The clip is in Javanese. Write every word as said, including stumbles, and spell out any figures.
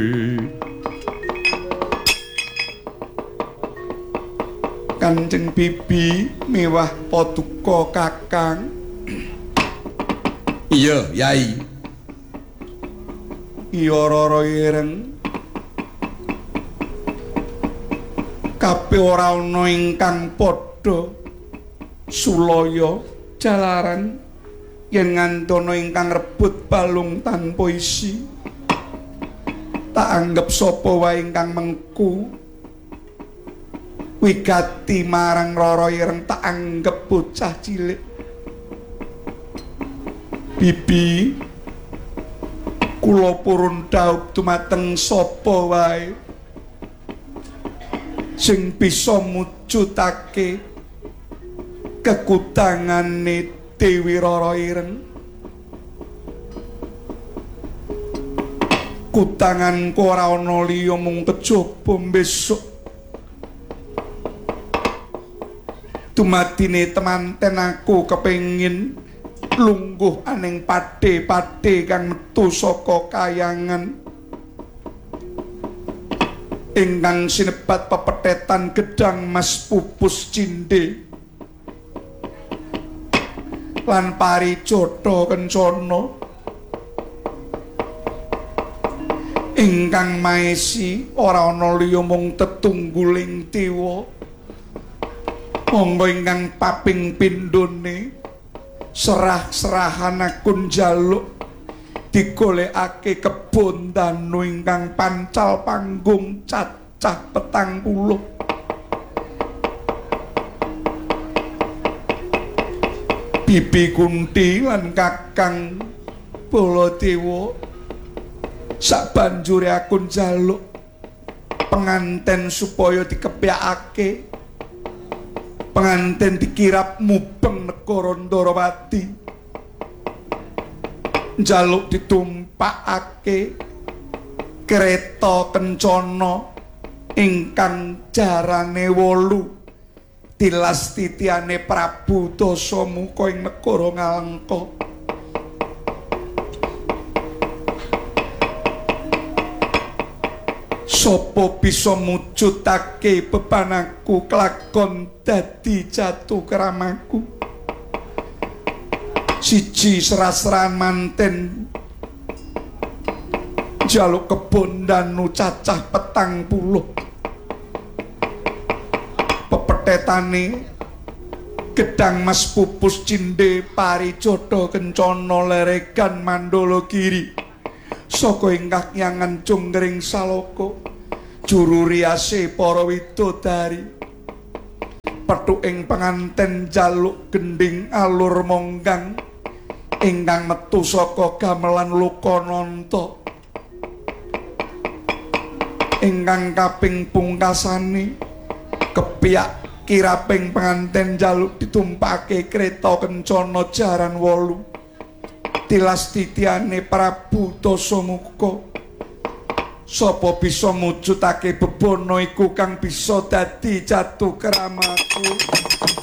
Kanjeng Bibi mewah paduka Kakang. Iya, Yai. Iya Rara Ireng. Kabeh ora ana ingkang padha sulaya jalaran yen ngantana ingkang rebut balung tanpa isi. Tak anggap sapa wae ingkang mengku wigati marang Rara Ireng tak anggap bocah cilik. Bibi, kula purun dhaup dumateng sapa wae sing bisa mujudake kekutangane Dewi Rara Ireng. Kutanganku ora ana liya mung kejaba besok dumadine temanten aku kepengin lungguh aning padhe-padhe kang metu saka kayangan ingkang sinebat pepetetan Gedang Mas Pupus Cinde lan Parijata Kencana ingkang maesi ora ana liya mung tetungguling dewa. Monggo ingkang paping pindhone serah-serahan aku njaluk digolekake kebon danu ingkang pancal panggung cacah petang puluh. Bibi Kunti lan Kakang Baladewa sabanjure aku njaluk penganten supaya dikepyakake. Penganten dikirap mubeng negara Ndarawati njaluk ditumpakake kereta kencana ingkang jarane wolu tilas titiane Prabu Dasamuka ing negara Ngalengka. Sopo bisa mujudake bebanaku kelakon dadi jatuh keramaku. Siji serah-serahan manten jaluk kebon danu cacah petang puluh. Pepethetane Gedang Mas Pupus Cinde Parijata Kencana Leregan Mandala Giri saka ingkang nyangan Jonggring Salaka juru riase para widodari. Pethuking penganten jaluk gending alur monggang ingkang metu saka gamelan Lokananta. Ingkang kaping pungkasane kepyak kiraping penganten jaluk ditumpake kreta kencana jaran wolu tilas titiane Prabu Dasamuka. Sapa bisa mujudake bebono iku kang bisa dadi jatuh keramaku.